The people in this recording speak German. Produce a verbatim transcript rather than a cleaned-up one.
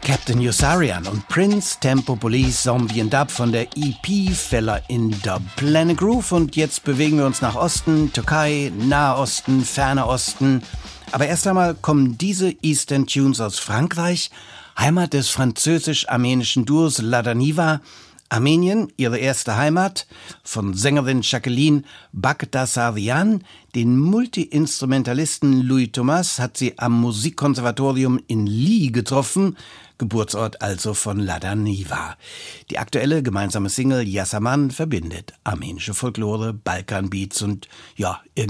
Captain Yossarian und Prince, Tempo Police, Zombie and Dub von der E P Feller in the Planet Groove. Und jetzt bewegen wir uns nach Osten, Türkei, Nahosten, Ferner Osten. Aber erst einmal kommen diese Eastern Tunes aus Frankreich, Heimat des französisch-armenischen Duos Ladaniva. Armenien, ihre erste Heimat, von Sängerin Jacqueline Bagdasaryan. Den Multi-Instrumentalisten Louis Thomas hat sie am Musikkonservatorium in Ly getroffen, Geburtsort also von Ladaniva. Die aktuelle gemeinsame Single Yasaman verbindet armenische Folklore, Balkanbeats und ja, irgendwie